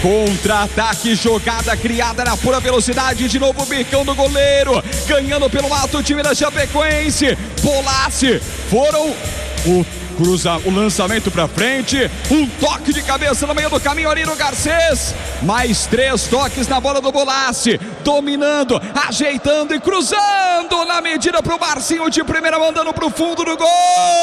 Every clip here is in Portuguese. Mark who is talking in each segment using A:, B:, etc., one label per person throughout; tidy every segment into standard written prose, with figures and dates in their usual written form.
A: Contra-ataque, jogada criada na pura velocidade. De novo o bicão do goleiro. Ganhando pelo alto o time da Chapecoense. Bolassi. Foram o lançamento pra frente. Um toque de cabeça no meio do caminho ali no Garcês. Mais 3 toques na bola do Bolassi. Dominando, ajeitando e cruzando na medida pro Marcinho de primeira, mandando pro fundo do gol.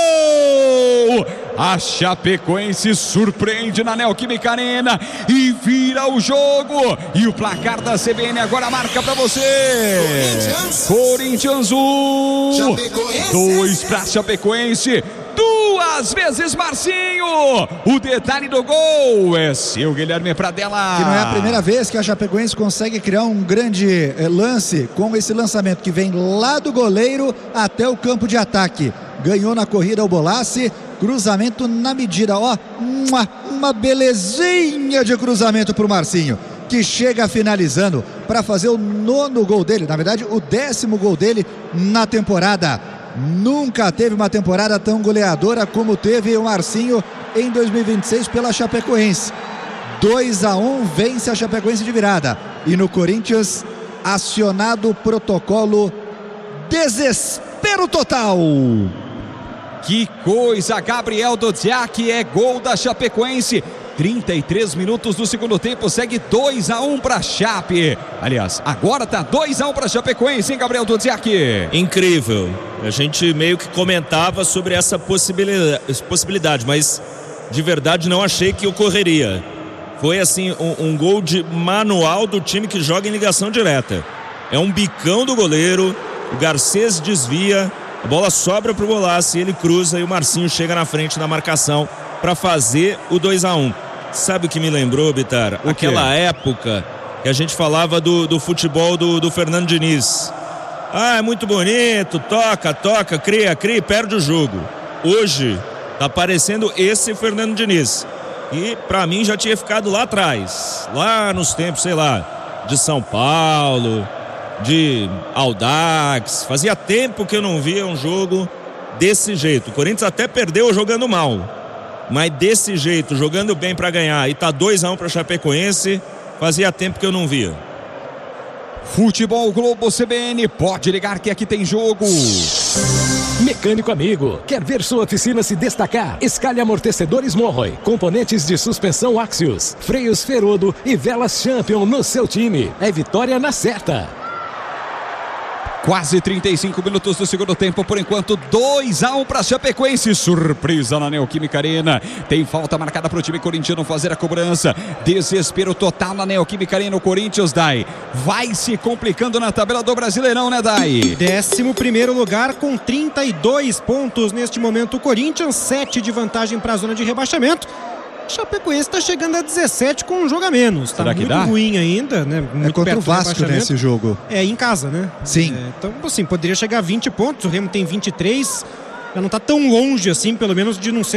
A: A Chapecoense surpreende na Neoquímica Arena e vira o jogo. E o placar da CBN agora marca pra você. Corinthians 1, 2 pra Chapecoense. 2 vezes Marcinho. O detalhe do gol é seu, Guilherme Pradella.
B: Que não é a primeira vez que a Chapecoense consegue criar um grande lance com esse lançamento que vem lá do goleiro até o campo de ataque. Ganhou na corrida o Bolassi. Cruzamento na medida, ó, uma belezinha de cruzamento para o Marcinho, que chega finalizando para fazer o 9º gol dele, na verdade o 10º gol dele na temporada. Nunca teve uma temporada tão goleadora como teve o Marcinho em 2026 pela Chapecoense. 2-1, vence a Chapecoense de virada. E no Corinthians, acionado o protocolo desespero total.
A: Que coisa, Gabriel Dodziak, é gol da Chapecoense. 33 minutos do segundo tempo, segue 2-1 para Chape. Aliás, agora tá 2-1 para Chapecoense, hein, Gabriel Dodziak?
C: Incrível. A gente meio que comentava sobre essa possibilidade, mas de verdade não achei que ocorreria. Foi assim, um gol de manual do time que joga em ligação direta. É um bicão do goleiro, o Garcês desvia, a bola sobra pro Bolassi, ele cruza e o Marcinho chega na frente da marcação para fazer o 2-1. Sabe o que me lembrou, Bitar? Aquela época que a gente falava do futebol do Fernando Diniz. Ah, é muito bonito, toca, cria, perde o jogo. Hoje tá parecendo esse Fernando Diniz. E pra mim já tinha ficado lá atrás, lá nos tempos, sei lá, de São Paulo, de Audax. Fazia tempo que eu não via um jogo desse jeito. O Corinthians até perdeu jogando mal, mas desse jeito, jogando bem para ganhar, e tá 2-1 para Chapecoense, fazia tempo que eu não via.
A: Futebol Globo CBN, pode ligar que aqui tem jogo.
D: Mecânico amigo, quer ver sua oficina se destacar? Escalhe amortecedores Monroy, componentes de suspensão Axios, freios Ferodo e velas Champion no seu time. É vitória na certa.
A: Quase 35 minutos do segundo tempo, por enquanto 2-1 para Chapecoense. Surpresa na Neoquímica Arena. Tem falta marcada para o time corintiano fazer a cobrança. Desespero total na Neoquímica Arena. O Corinthians, Dai, vai se complicando na tabela do Brasileirão, né, Dai?
E: 11º lugar com 32 pontos neste momento. O Corinthians, 7 de vantagem para a zona de rebaixamento. Chapecoense está chegando a 17 com um jogo a menos. Está muito ruim ainda, né?
B: É contra o Vasco nesse jogo.
E: É em casa, né?
B: Sim.
E: Então, assim, poderia chegar a 20 pontos. O Remo tem 23. Já não está tão longe assim, pelo menos, de não ser